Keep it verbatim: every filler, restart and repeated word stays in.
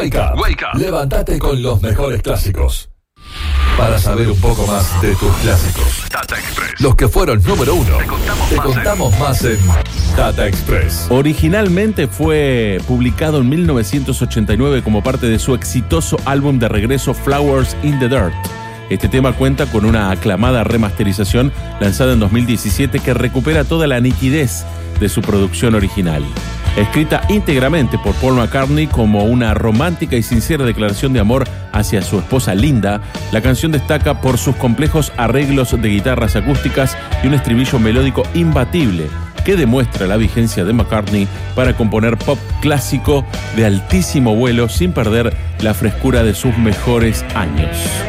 Wake Up. Wake Up. Levántate con los mejores clásicos. Para saber un poco más de tus clásicos. Data Express. Los que fueron número uno. Te contamos, Te más, contamos en... más en Data Express. Originalmente fue publicado en mil novecientos ochenta y nueve como parte de su exitoso álbum de regreso Flowers in the Dirt. Este tema cuenta con una aclamada remasterización lanzada en dos mil diecisiete que recupera toda la nitidez de su producción original. Escrita íntegramente por Paul McCartney como una romántica y sincera declaración de amor hacia su esposa Linda, la canción destaca por sus complejos arreglos de guitarras acústicas y un estribillo melódico imbatible que demuestra la vigencia de McCartney para componer pop clásico de altísimo vuelo sin perder la frescura de sus mejores años.